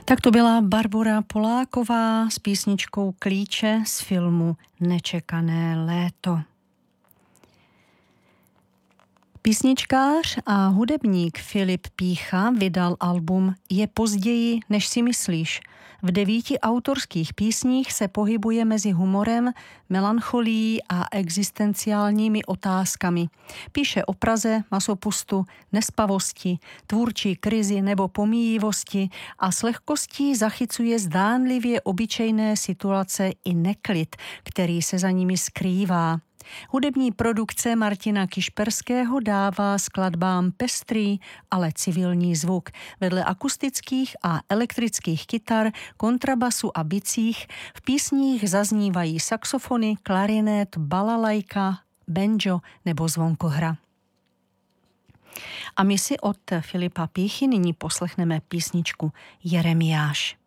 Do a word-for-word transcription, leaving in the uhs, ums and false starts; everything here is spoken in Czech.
Tak to byla Barbora Poláková s písničkou Klíče z filmu Nečekané léto. Písničkář a hudebník Filip Pýcha vydal album Je později, než si myslíš. V devíti autorských písních se pohybuje mezi humorem, melancholií a existenciálními otázkami. Píše o Praze, masopustu, nespavosti, tvůrčí krizi nebo pomíjivosti a s lehkostí zachycuje zdánlivě obyčejné situace i neklid, který se za nimi skrývá. Hudební produkce Martina Kišperského dává skladbám pestrý, ale civilní zvuk. Vedle akustických a elektrických kytar, kontrabasu a bicích v písních zaznívají saxofony, klarinet, balalajka, banjo nebo zvonkohra. A my si od Filipa Pýchy nyní poslechneme písničku Jeremiáš.